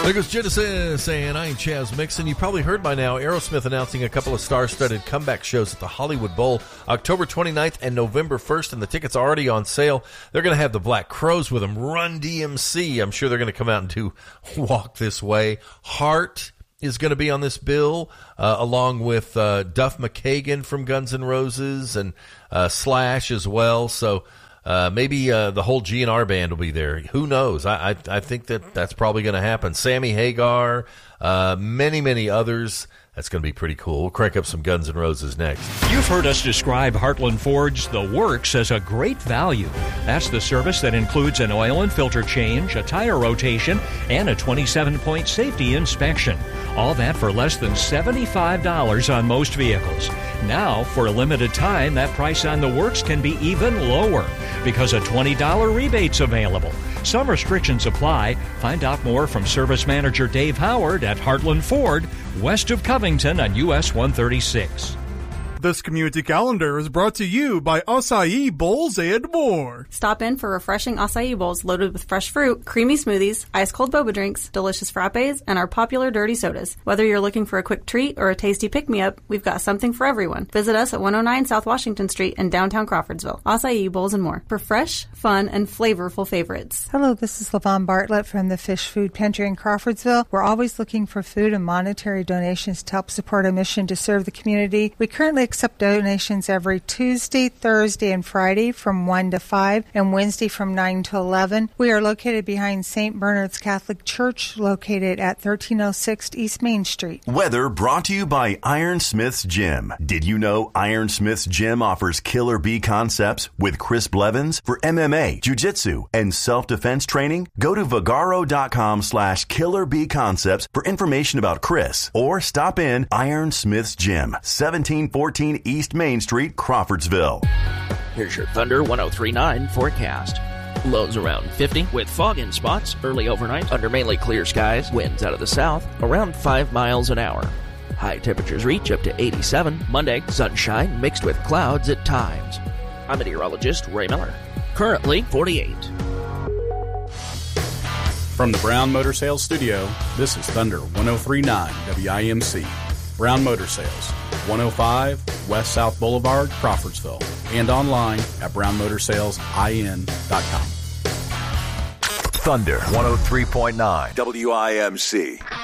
There goes Genesis saying, I ain't Chaz Mixon. You probably heard by now Aerosmith announcing a couple of star-studded comeback shows at the Hollywood Bowl, October 29th and November 1st, and the tickets are already on sale. They're going to have the Black Crowes with them, Run DMC. I'm sure they're going to come out and do Walk This Way. Heart is going to be on this bill, along with Duff McKagan from Guns N' Roses and Slash as well. So maybe the whole GNR band will be there. Who knows? I think that's probably going to happen. Sammy Hagar, many others. That's going to be pretty cool. We'll crank up some Guns N' Roses next. You've heard us describe Heartland Ford's The Works as a great value. That's the service that includes an oil and filter change, a tire rotation, and a 27-point safety inspection. All that for less than $75 on most vehicles. Now, for a limited time, that price on The Works can be even lower because a $20 rebate's available. Some restrictions apply. Find out more from Service Manager Dave Howard at Heartland Ford, west of Covington on US 136. This community calendar is brought to you by Acai Bowls and more. Stop in for refreshing acai bowls loaded with fresh fruit, creamy smoothies, ice-cold boba drinks, delicious frappes, and our popular dirty sodas. Whether you're looking for a quick treat or a tasty pick-me-up, we've got something for everyone. Visit us at 109 South Washington Street in downtown Crawfordsville. Acai Bowls and more for fresh, fun, and flavorful favorites. Hello, this is LaVon Bartlett from the Fish Food Pantry in Crawfordsville. We're always looking for food and monetary donations to help support our mission to serve the community. We currently accept donations every Tuesday, Thursday, and Friday from 1 to 5 and Wednesday from 9 to 11. We are located behind St. Bernard's Catholic Church, located at 1306 East Main Street. Weather brought to you by Iron Smith's Gym. Did you know Iron Smith's Gym offers Killer Bee concepts with Chris Blevins for MMA, jiu-jitsu, and self-defense training? Go to Vagaro.com/Killer Bee Concepts for information about Chris, or stop in Iron Smith's Gym, 1714 East Main Street, Crawfordsville. Here's your Thunder 103.9 forecast. Lows around 50 with fog in spots early overnight under mainly clear skies. Winds out of the south around 5 miles an hour. High temperatures reach up to 87. Monday, sunshine mixed with clouds at times. I'm meteorologist Ray Miller. Currently 48. From the Brown Motor Sales Studio, this is Thunder 103.9 WIMC. Brown Motor Sales, 105 West South Boulevard, Crawfordsville, and online at brownmotorsalesIN.com. Thunder 103.9 WIMC.